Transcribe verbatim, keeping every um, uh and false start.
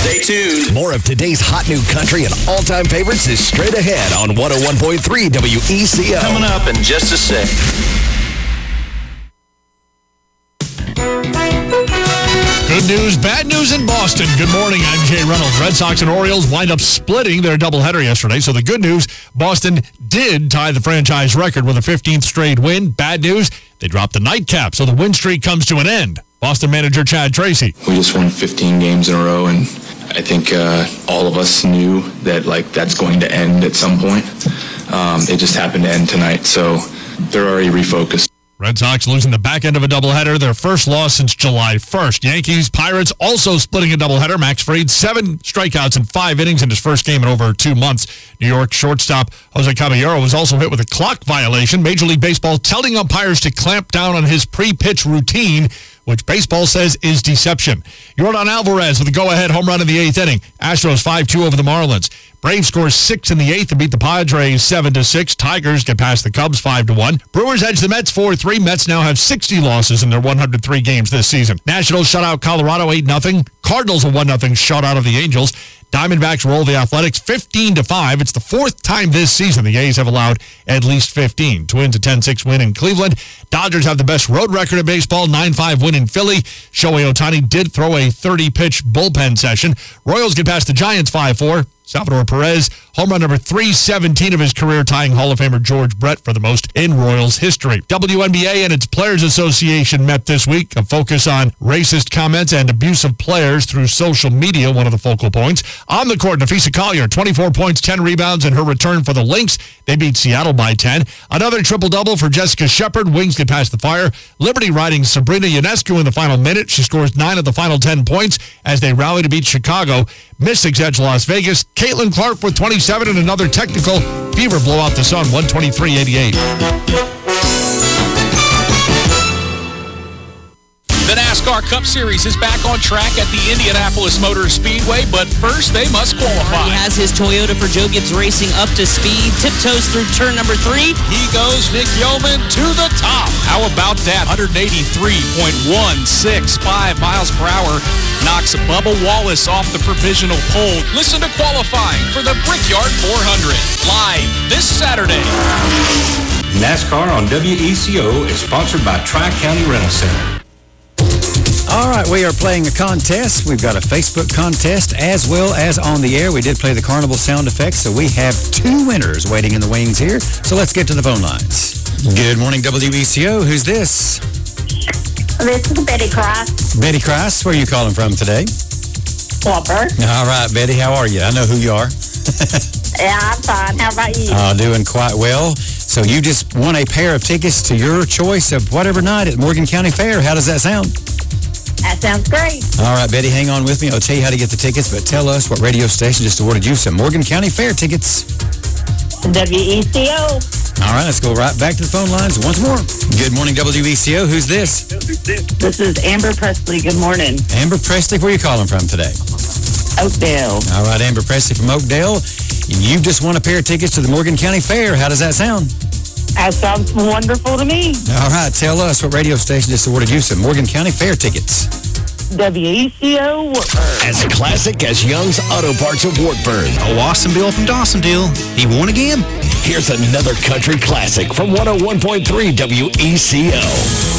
Stay tuned. More of today's hot new country and all-time favorites is straight ahead on one oh one point three W E C O. Coming up in just a sec. Good news, bad news in Boston. Good morning, I'm Jay Reynolds. Red Sox and Orioles wind up splitting their doubleheader yesterday. So the good news, Boston did tie the franchise record with a fifteenth straight win. Bad news, they dropped the nightcap, so the win streak comes to an end. Boston manager Chad Tracy. We just won fifteen games in a row, and I think uh, all of us knew that like that's going to end at some point. Um, it just happened to end tonight, so they're already refocused. Red Sox losing the back end of a doubleheader, their first loss since July first. Yankees, Pirates also splitting a doubleheader. Max Fried, seven strikeouts in five innings in his first game in over two months. New York shortstop Jose Caballero was also hit with a clock violation. Major League Baseball telling umpires to clamp down on his pre-pitch routine, which baseball says is deception. Yordan Alvarez with a go-ahead home run in the eighth inning. Astros five two over the Marlins. Braves score six in the eighth to beat the Padres seven to six. Tigers get past the Cubs five to one. Brewers edge the Mets four three. Mets now have sixty losses in their one hundred three games this season. Nationals shut out Colorado eight nothing. Cardinals a one nothing shutout of the Angels. Diamondbacks roll the Athletics fifteen to five. It's the fourth time this season the A's have allowed at least fifteen. Twins a ten six win in Cleveland. Dodgers have the best road record in baseball, nine five win in Philly. Shohei Ohtani did throw a thirty-pitch bullpen session. Royals get past the Giants five four. Salvador Perez, home run number three seventeen of his career, tying Hall of Famer George Brett for the most in Royals history. W N B A and its Players Association met this week. A focus on racist comments and abuse of players through social media, one of the focal points. On the court, Nafisa Collier, twenty-four points, ten rebounds in her return for the Lynx. They beat Seattle by ten. Another triple-double for Jessica Shepard. Wings get past the fire. Liberty riding Sabrina Ionescu in the final minute. She scores nine of the final ten points as they rally to beat Chicago. Mystics edge Las Vegas. Caitlin Clark with twenty-seven and another technical. Fever blow out the Sun, one twenty-three eighty-eight. The NASCAR Cup Series is back on track at the Indianapolis Motor Speedway, but first they must qualify. He has his Toyota for Joe Gibbs Racing up to speed, tiptoes through turn number three. He goes Nick Yeoman to the top. How about that? one eighty-three point one six five miles per hour knocks Bubba Wallace off the provisional pole. Listen to qualifying for the Brickyard four hundred, live this Saturday. NASCAR on W E C O is sponsored by Tri-County Rental Center. All right, we are playing a contest. We've got a Facebook contest as well as on the air. We did play the carnival sound effects, so we have two winners waiting in the wings here. So let's get to the phone lines. Good morning, W E C O. Who's this? This is Betty Cross. Betty Cross. Where are you calling from today? Whopper. All right, Betty. How are you? I know who you are. Yeah, I'm fine. How about you? Uh, doing quite well. So you just won a pair of tickets to your choice of whatever night at Morgan County Fair. How does that sound? That sounds great. All right, Betty, hang on with me. I'll tell you how to get the tickets, but tell us what radio station just awarded you some Morgan County Fair tickets. W E C O. All right, let's go right back to the phone lines once more. Good morning, W E C O. Who's this? This is Amber Presley. Good morning. Amber Presley, where are you calling from today? Oakdale. All right, Amber Presley from Oakdale. You just won a pair of tickets to the Morgan County Fair. How does that sound? That sounds wonderful to me. All right, tell us what radio station just awarded you some Morgan County Fair tickets. W E C O Wartburg. As classic as Young's Auto Parts of Wartburg. Oh, Austin Bill from Dawsonville. He won again. Here's another country classic from one oh one point three W E C O.